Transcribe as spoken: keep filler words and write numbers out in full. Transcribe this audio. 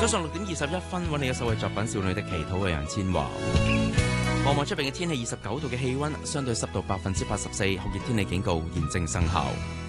早上六點二十一分，揾你嘅首位作品《少女的祈禱》嘅楊千嬅。傍晚出邊嘅天氣二十九度嘅氣溫，相對濕度百分之八十四，酷熱天氣警告現正生效。